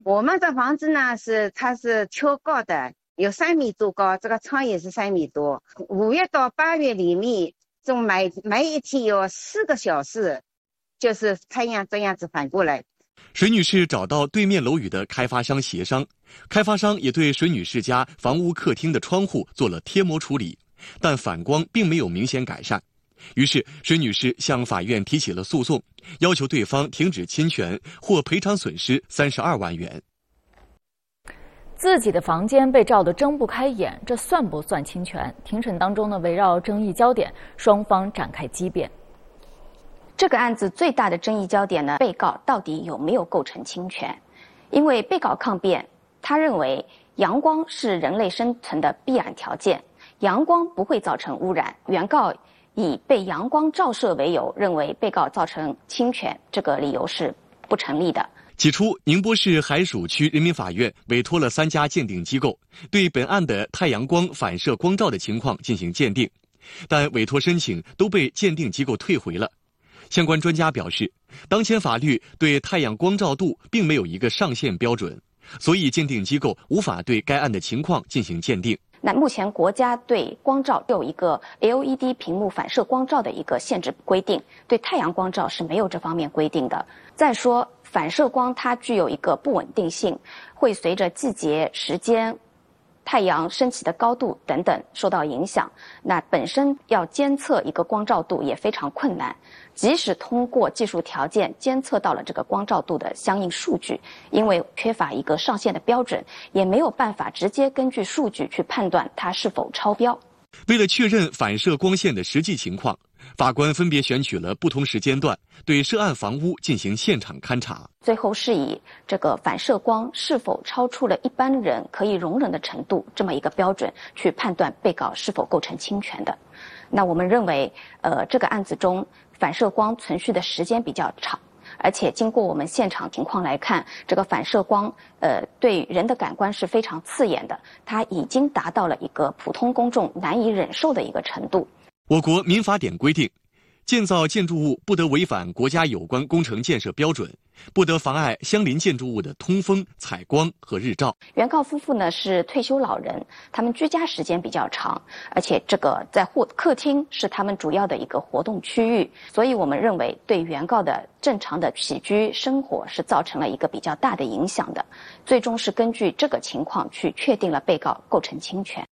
我们这房子呢它是挑高的，有3米多高，这个窗也是3米多。5月到8月里面，每一天有4个小时，就是太阳这样子反过来。 水女士找到对面楼宇的开发商协商，开发商也对水女士家房屋客厅的窗户做了贴膜处理，但反光并没有明显改善。于是水女士向法院提起了诉讼，要求对方停止侵权或赔偿损失32万元。 自己的房间被照得睁不开眼，这算不算侵权？庭审当中呢，围绕争议焦点，双方展开激辩。 这个案子最大的争议焦点呢，被告到底有没有构成侵权？因为被告抗辩，他认为阳光是人类生存的必然条件，阳光不会造成污染。原告以被阳光照射为由，认为被告造成侵权，这个理由是不成立的。 起初，宁波市海曙区人民法院委托了3家鉴定机构，对本案的太阳光反射光照的情况进行鉴定，但委托申请都被鉴定机构退回了。相关专家表示，当前法律对太阳光照度并没有一个上限标准，所以鉴定机构无法对该案的情况进行鉴定。 那目前国家对光照有一个 LED 屏幕反射光照的一个限制规定，对太阳光照是没有这方面规定的。再说反射光它具有一个不稳定性，会随着季节、时间、太阳升起的高度等等受到影响，那本身要监测一个光照度也非常困难。即使通过技术条件监测到了这个光照度的相应数据，因为缺乏一个上限的标准，也没有办法直接根据数据去判断它是否超标。 为了确认反射光线的实际情况，法官分别选取了不同时间段，对涉案房屋进行现场勘查。 最后是以这个反射光是否超出了一般人可以容忍的程度这么一个标准去判断被告是否构成侵权的。那我们认为，这个案子中反射光存续的时间比较长，而且经过我们现场情况来看，这个反射光对人的感官是非常刺眼的，它已经达到了一个普通公众难以忍受的一个程度。 我国民法典规定，建造建筑物不得违反国家有关工程建设标准，不得妨碍相邻建筑物的通风、采光和日照。 原告夫妇呢是退休老人，他们居家时间比较长，而且这个在客厅是他们主要的一个活动区域，所以我们认为对原告的正常的起居生活是造成了一个比较大的影响的。最终是根据这个情况去确定了被告构成侵权。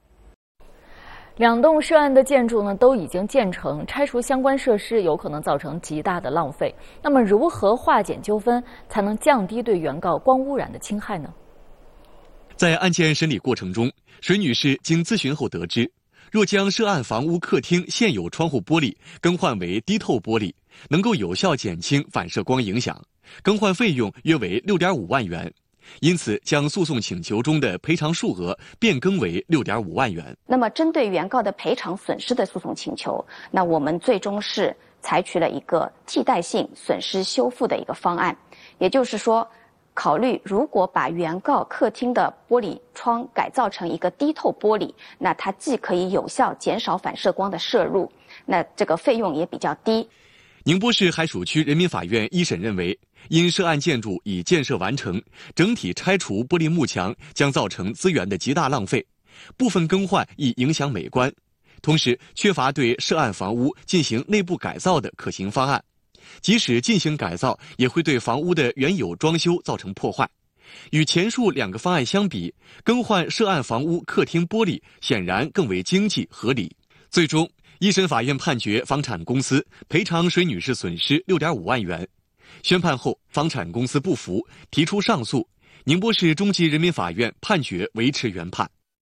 2栋涉案的建筑呢都已经建成，拆除相关设施有可能造成极大的浪费。那么如何化解纠纷，才能降低对原告光污染的侵害呢？ 在案件审理过程中，水女士经咨询后得知，若将涉案房屋客厅现有窗户玻璃更换为低透玻璃，能够有效减轻反射光影响，更换费用约为6.5万元。因此，将诉讼请求中的赔偿数额变更为6.5万元。 那么，针对原告的赔偿损失的诉讼请求，那我们最终是采取了一个替代性损失修复的一个方案，也就是说，考虑如果把原告客厅的玻璃窗改造成一个低透玻璃，那它既可以有效减少反射光的摄入，那这个费用也比较低。 宁波市海曙区人民法院一审认为，因涉案建筑已建设完成，整体拆除玻璃幕墙将造成资源的极大浪费，部分更换易影响美观，同时缺乏对涉案房屋进行内部改造的可行方案，即使进行改造，也会对房屋的原有装修造成破坏。与前述2个方案相比，更换涉案房屋客厅玻璃显然更为经济合理。最终，一审法院判决房产公司赔偿水女士损失6.5万元。宣判后，房产公司不服，提出上诉。宁波市中级人民法院判决维持原判。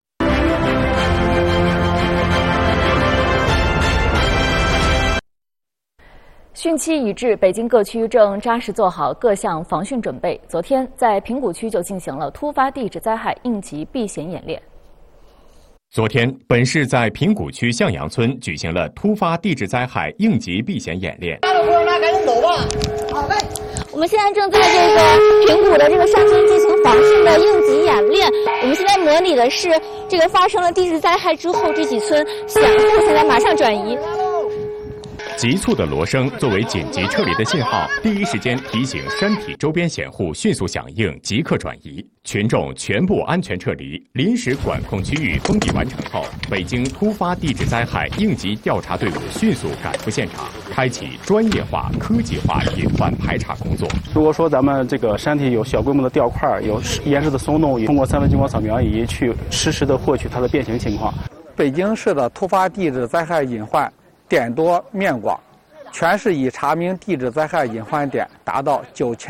汛期已至，北京各区正扎实做好各项防汛准备。昨天，在平谷区就进行了突发地质灾害应急避险演练。 昨天，本市在平谷区向阳村举行了突发地质灾害应急避险演练。 那赶紧走吧。好嘞。 我们现在正在这个平谷的这个山村进行防汛的应急演练。我们现在模拟的是发生了地质灾害之后，这几村险户现在马上转移。 急促的锣声作为紧急撤离的信号，第一时间提醒山体周边险户迅速响应，即刻转移。群众全部安全撤离，临时管控区域封闭完成后，北京突发地质灾害应急调查队伍迅速赶赴现场，开启专业化、科技化隐患排查工作。 如果说咱们这个山体有小规模的掉块，有岩石的松动，通过3维激光扫描仪去实时的获取它的变形情况。 北京市的突发地质灾害隐患点多面广，全市已查明地质灾害隐患点达到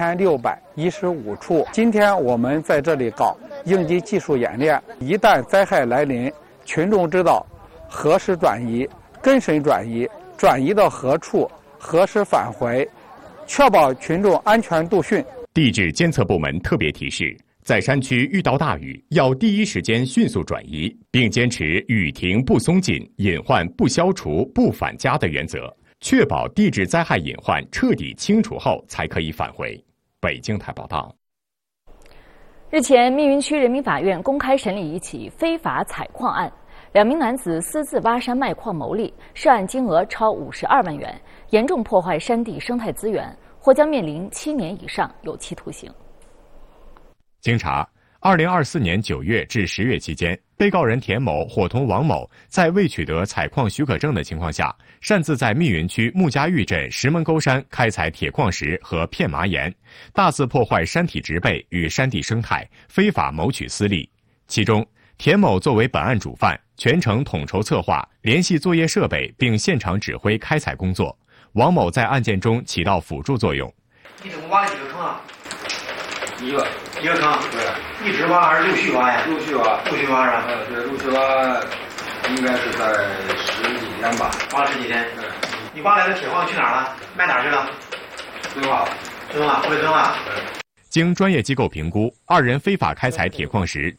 9615处。今天我们在这里搞应急技术演练，一旦灾害来临，群众知道何时转移、跟谁转移、转移到何处、何时返回，确保群众安全度汛。 地质监测部门特别提示，在山区遇到大雨，要第一时间迅速转移，并坚持雨停不松劲、隐患不消除不返家的原则，确保地质灾害隐患彻底清除后才可以返回。北京台报道。 日前，密云区人民法院公开审理一起非法采矿案，2名男子私自挖山卖矿牟利，涉案金额超52万元，严重破坏山地生态资源，或将面临7年以上有期徒刑。 经查，2024年9月至10月期间，被告人田某伙同王某在未取得采矿许可证的情况下，擅自在密云区穆家峪镇石门沟山开采铁矿石和片麻岩，大肆破坏山体植被与山地生态，非法谋取私利。其中，田某作为本案主犯，全程统筹策划、联系作业设备，并现场指挥开采工作；王某在案件中起到辅助作用。 你怎么挖了几个坑啊？一个坑，对，一直挖还是陆续挖呀？陆续挖是吧？ 对，陆续挖应该是在10几天吧， 挖了10几天。对，你挖来的铁矿去哪儿了？卖哪儿去了？ 扔了， 被扔了。 经专业机构评估，2人非法开采铁矿石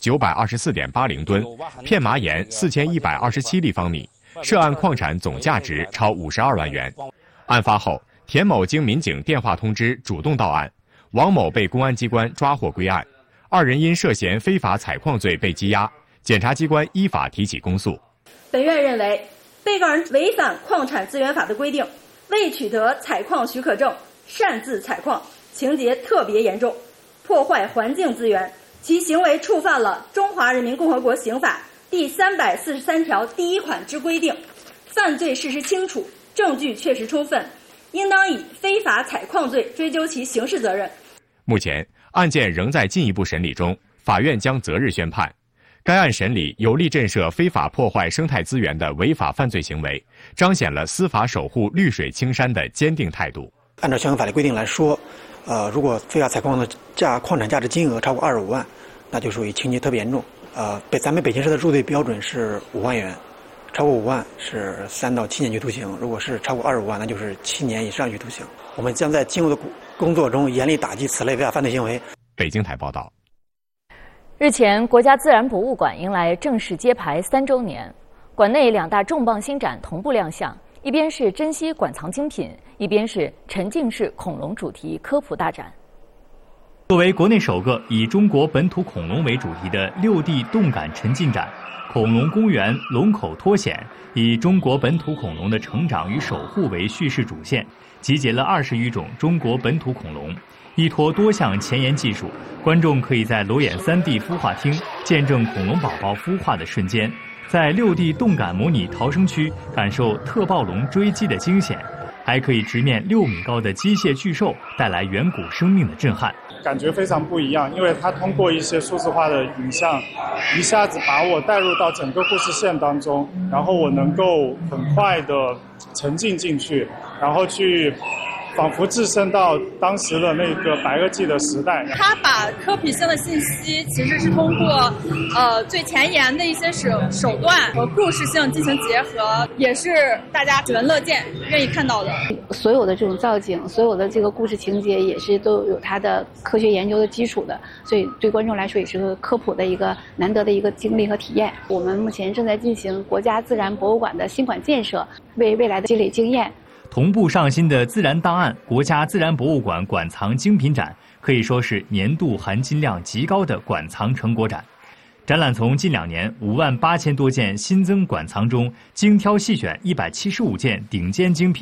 924.80吨，片麻岩4127立方米，涉案矿产总价值超52万元。案发后，田某经民警电话通知主动到案，王某被公安机关抓获归案，2人因涉嫌非法采矿罪被羁押，检察机关依法提起公诉。 本院认为，被告人违反矿产资源法的规定，未取得采矿许可证，擅自采矿，情节特别严重，破坏环境资源，其行为触犯了《中华人民共和国刑法》第343条第1款之规定，犯罪事实清楚，证据确实充分，应当以非法采矿罪追究其刑事责任。 目前，案件仍在进一步审理中，法院将择日宣判。该案审理有力震慑非法破坏生态资源的违法犯罪行为，彰显了司法守护绿水青山的坚定态度。 按照相关法律规定来说，如果非法采矿的矿产价值金额超过25万，那就属于情节特别严重。咱们北京市的入罪标准是5万元，超过5万是3到7年有期徒刑，如果是超过25万，那就是7年以上有期徒刑。我们将在今后的工作中严厉打击此类违法犯罪行为。 北京台报道。 日前，国家自然博物馆迎来正式揭牌3周年，馆内2大重磅新展同步亮相，一边是珍稀馆藏精品，一边是沉浸式恐龙主题科普大展。 作为国内首个以中国本土恐龙为主题的6D 动感沉浸展，恐龙公园龙口脱险以中国本土恐龙的成长与守护为叙事主线，集结了20余种中国本土恐龙，依托多项前沿技术，观众可以在裸眼3D 孵化厅见证恐龙宝宝孵化的瞬间，在6D 动感模拟逃生区感受特暴龙追击的惊险，还可以直面6米高的机械巨兽，带来远古生命的震撼。 感觉非常不一样，因为它通过一些数字化的影像，一下子把我带入到整个故事线当中，然后我能够很快的沉浸进去，然后去仿佛置身到当时的那个白垩纪的时代。 它把科普性的信息其实是通过最前沿的一些手段和故事性进行结合，也是大家喜闻乐见、愿意看到的。 所有的这种造景，所有的这个故事情节也是都有它的科学研究的基础的，所以对观众来说也是个科普的一个难得的一个经历和体验。我们目前正在进行国家自然博物馆的新馆建设，为未来的积累经验。 同步上新的自然档案国家自然博物馆馆藏精品展，可以说是年度含金量极高的馆藏成果展。展览从近2年58000多件新增馆藏中，精挑细选175件顶尖精品，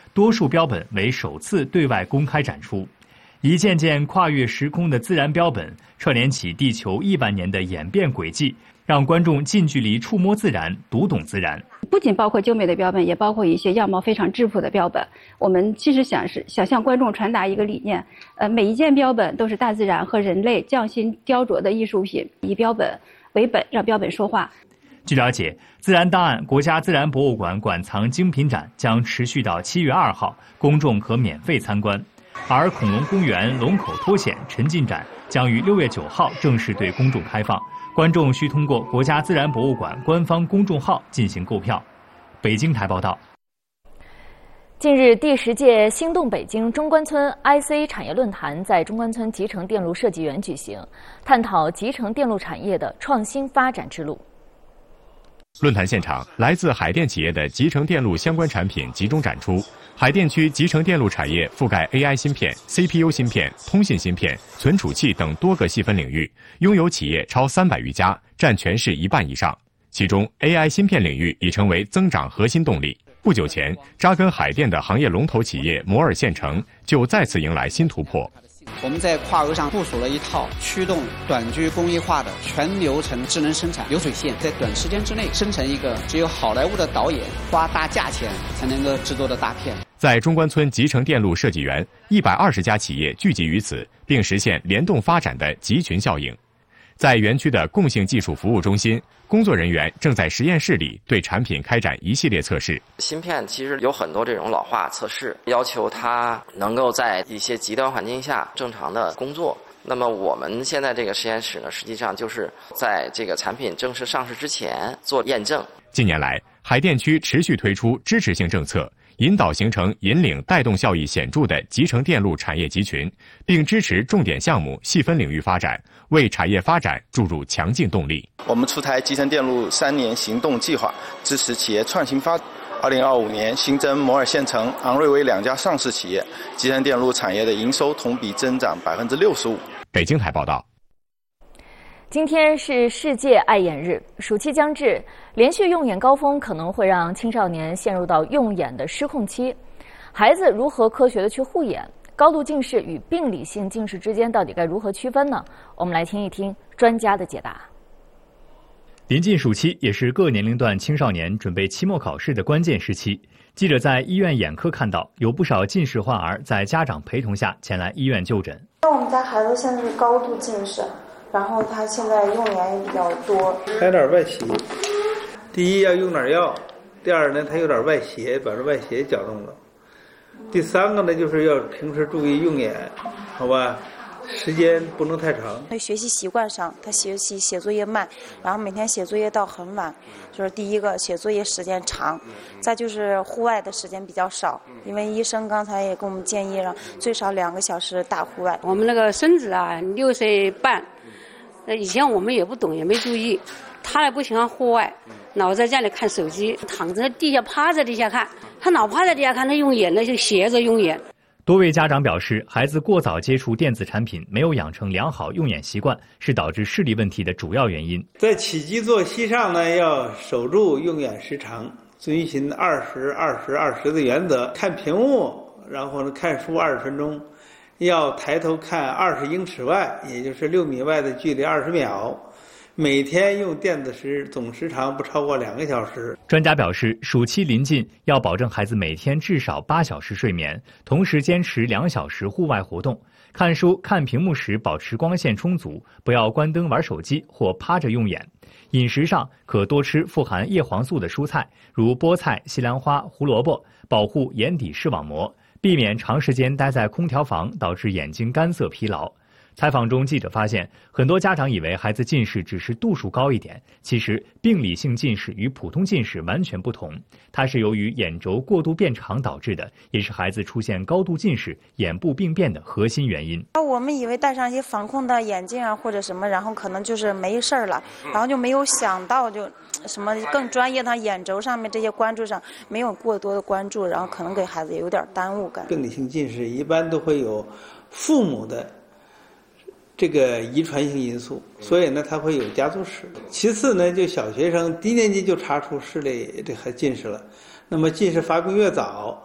多数标本为首次对外公开展出。一件件跨越时空的自然标本，串联起地球亿万年的演变轨迹，让观众近距离触摸自然，读懂自然。 不仅包括精美的标本，也包括一些样貌非常质朴的标本。我们其实想向观众传达一个理念，每一件标本都是大自然和人类匠心雕琢的艺术品，以标本为本，让标本说话。 据了解，自然档案国家自然博物馆馆藏精品展将持续到7月2号，公众可免费参观。而恐龙公园龙口脱险沉浸展将于6月9号正式对公众开放，观众需通过国家自然博物馆官方公众号进行购票。北京台报道。 近日，第10届心动北京中关村 IC 产业论坛在中关村集成电路设计园举行，探讨集成电路产业的创新发展之路。 论坛现场，来自海淀企业的集成电路相关产品集中展出。海淀区集成电路产业覆盖 AI 芯片、CPU 芯片、通信芯片、存储器等多个细分领域，拥有企业超300余家，占全市1半以上。其中 AI 芯片领域已成为增长核心动力。不久前，扎根海淀的行业龙头企业摩尔线程就再次迎来新突破。 我们在跨额上部署了一套驱动短居工业化的全流程智能生产流水线，在短时间之内生成一个只有好莱坞的导演花大价钱才能够制作的大片。 在中关村集成电路设计园，120家企业聚集于此，并实现联动发展的集群效应。在园区的共性技术服务中心，工作人员正在实验室里对产品开展一系列测试。 芯片其实有很多这种老化测试，要求它能够在一些极端环境下正常的工作。那么我们现在这个实验室呢，实际上就是在这个产品正式上市之前做验证。 近年来，海淀区持续推出支持性政策，引导形成引领带动效益显著的集成电路产业集群，并支持重点项目细分领域发展，为产业发展注入强劲动力。 我们出台集成电路3年行动计划，支持企业创新发展。2025年新增摩尔线程、昂瑞威2家上市企业，集成电路产业的营收同比增长65%。 北京台报道。 今天是世界爱眼日，暑期将至，连续用眼高峰可能会让青少年陷入到用眼的失控期。孩子如何科学的去护眼？高度近视与病理性近视之间到底该如何区分呢？我们来听一听专家的解答。 临近暑期，也是各年龄段青少年准备期末考试的关键时期。记者在医院眼科看到，有不少近视患儿在家长陪同下前来医院就诊。 那我们家孩子现在是高度近视，然后他现在用眼也比较多， 还有点外斜。第一要用点药，第二呢他有点外斜，把这外斜矫正了。第3个呢就是要平时注意用眼，好吧？时间不能太长。 学习习惯上，他写作业慢，然后每天写作业到很晚，就是第一个写作业时间长，再就是户外的时间比较少，因为医生刚才也给我们建议让最少2个小时大户外。 我们那个孙子啊，6岁半，以前我们也不懂也没注意，他也不喜欢户外，老在家里看手机，躺在地下趴在地下看，他老趴在地下看，他用眼呢就斜着用眼。 多位家长表示，孩子过早接触电子产品，没有养成良好用眼习惯，是导致视力问题的主要原因。 在起居作息上呢，要守住用眼时长，遵循20-20-20的原则。看屏幕，然后呢看书20分钟，要抬头看20英尺外，也就是6米外的距离20秒。每天用电子时总时长不超过2个小时。 专家表示，暑期临近，要保证孩子每天至少8小时睡眠，同时坚持2小时户外活动。看书、看屏幕时保持光线充足，不要关灯玩手机或趴着用眼。饮食上可多吃富含叶黄素的蔬菜，如菠菜、西兰花、胡萝卜，保护眼底视网膜，避免长时间待在空调房导致眼睛干涩疲劳。采访中，记者发现，很多家长以为孩子近视只是度数高一点，其实病理性近视与普通近视完全不同，它是由于眼轴过度变长导致的，也是孩子出现高度近视、眼部病变的核心原因。 我们以为戴上一些防控的眼镜啊或者什么，然后可能就是没事了，然后就没有想到就什么更专业的眼轴上面这些关注上没有过多的关注，然后可能给孩子也有点耽误感。 病理性近视一般都会有父母的这个遗传性因素，所以呢它会有家族史。其次呢，就小学生低年级就查出视力这还近视了，那么近视发病越早，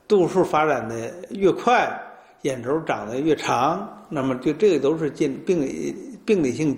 度数发展的越快，眼轴长得越长，那么就这个都是病理性